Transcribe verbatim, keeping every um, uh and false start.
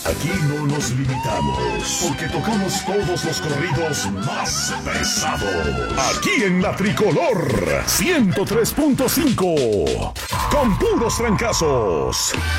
Aquí no nos limitamos, porque tocamos todos los corridos más pesados. Aquí en La Tricolor, ciento tres punto cinco, con puros trancazos.